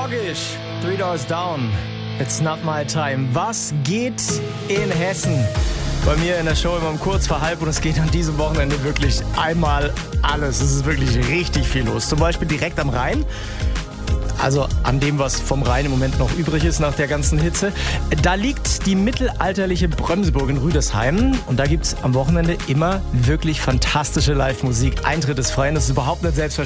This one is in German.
Orgisch, Three Doors Down, It's Not My Time. Was geht in Hessen? Bei mir in der Show immer um kurz vor halb und es geht an diesem Wochenende wirklich einmal alles. Es ist wirklich richtig viel los. Zum Beispiel direkt am Rhein. Also an dem, was vom Rhein im Moment noch übrig ist nach der ganzen Hitze. Da liegt die mittelalterliche Brömseburg in Rüdesheim. Und da gibt es am Wochenende immer wirklich fantastische Live-Musik. Eintritt ist frei und das ist überhaupt nicht selbstverständlich.